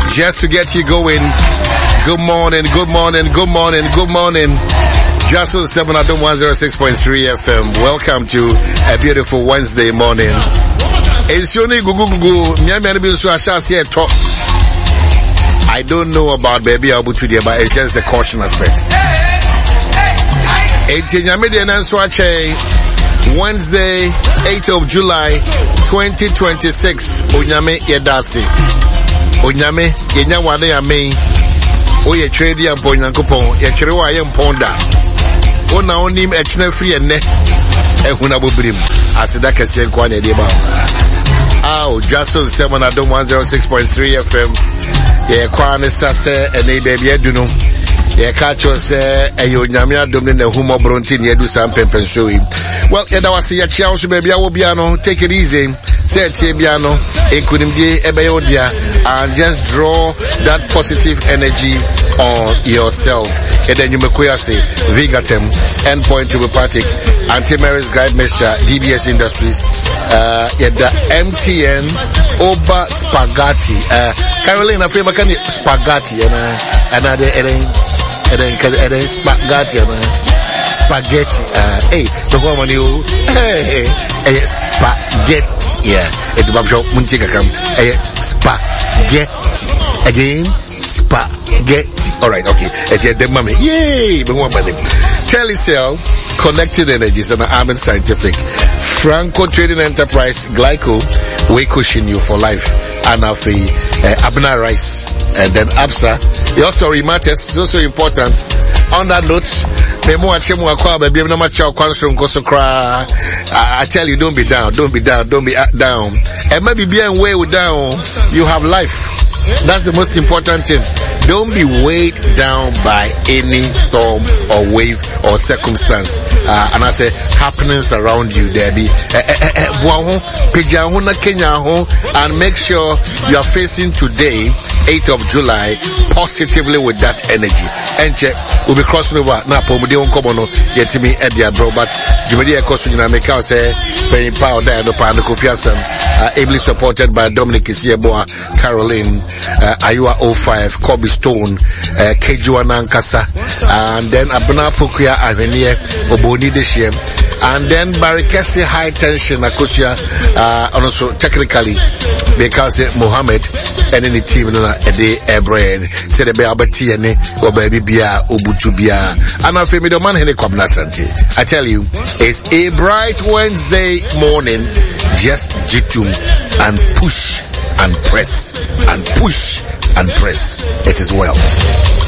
just to get you going. Good morning, good morning, good morning, good morning. Just on 7 at 106.3 FM. Welcome to a beautiful Wednesday morning. It's only gugu. I don't know about baby Abutudia, but it's just the caution aspect. Wednesday, 8th of July, 2026. Onyame yedasi. Onyame yenya wane yame. Oye trade ya mponyankopon. Ye chere wa ye mponda. Ona onim echine free ene. Ehuna bobrim. Asida kese kwa ne de ba. Just on 7 at 106.3 FM. Ye kwa ne sase ene baby eduno. Ye catch us ayo nyame adom ne humo bronti ne edu sam pempensoi. Well, yeda wase ya chia so baby awo bia no, take it easy. Set ye bia no, enkunimdie ebeyo dia, and just draw that positive energy on yourself. Yeda nyumekoya say Vigatem, Endpoint Homeopathic, Anti-Mary's Guide Mixture, DBS Industries, yeda MTN, Oba Spaghetti, Carolina Fema can spaghetti and spaghetti, spaghetti, the woman you, spaghetti, it's about Munchika come, spaghetti, again, spaghetti, alright, okay, it's the mommy, yay, but one money. Telecel, Connected Energies and Armin Scientific, Franco Trading Enterprise, Glyco, we cushion you for life, and Abna Rice, and then Absa. Your story matters, it's also important. On that note, I tell you, don't be down, don't be down, don't be down. And maybe being way down, you have life. That's the most important thing. Don't be weighed down by any storm or wave or circumstance. And I say happenings around you, Debbie. And make sure you are facing today, 8th of July, positively with that energy. And we'll be crossing over. Now, Pomudi on Komono, yet me at the bro, but Jumedia Costa make out say, paying power there, the Panda Kofiasan, ably supported by Dominic Isieboa, Caroline, Ayua 05, Kobe Stone, Kejua Nankasa, and then Abuna Pukuya Avenir, Oboni this year, and then Barikesi High Tension, Akosia, also technically, because Mohammed, and any team, a day, a brain, said a baby, or baby bia, Ubutu bia, and I feel me the man, Henny Kwabnasanti. I tell you, it's a bright Wednesday morning, just jitum and push and press and push and press. It is well.